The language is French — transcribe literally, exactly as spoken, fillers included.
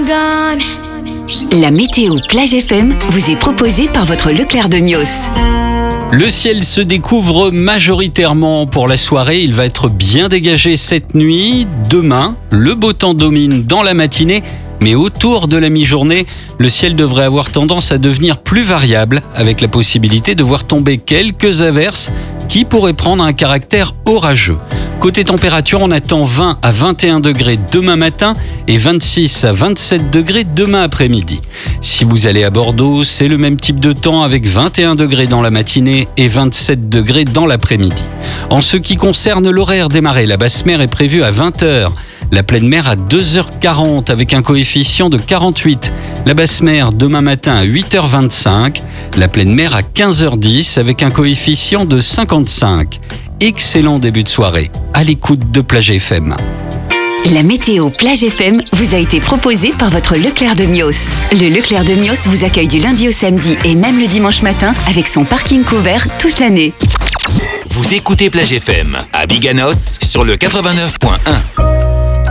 I'm gone. La météo Plage F M vous est proposée par votre Leclerc de Mios. Le ciel se découvre majoritairement pour la soirée. Il va être bien dégagé cette nuit. Demain, le beau temps domine dans la matinée. Mais autour de la mi-journée, le ciel devrait avoir tendance à devenir plus variable, avec la possibilité de voir tomber quelques averses qui pourraient prendre un caractère orageux. Côté température, on attend vingt à vingt et un degrés demain matin et vingt-six à vingt-sept degrés demain après-midi. Si vous allez à Bordeaux, c'est le même type de temps avec vingt et un degrés dans la matinée et vingt-sept degrés dans l'après-midi. En ce qui concerne l'horaire des marées, la basse mer est prévue à vingt heures. La pleine mer à deux heures quarante avec un coefficient de quarante-huit. La basse mer demain matin à huit heures vingt-cinq. La pleine mer à quinze heures dix avec un coefficient de cinquante-cinq. Excellent début de soirée. À l'écoute de Plage F M. La météo Plage F M vous a été proposée par votre Leclerc de Mios. Le Leclerc de Mios vous accueille du lundi au samedi et même le dimanche matin avec son parking couvert toute l'année. Vous écoutez Plage F M à Biganos sur le quatre-vingt-neuf point un.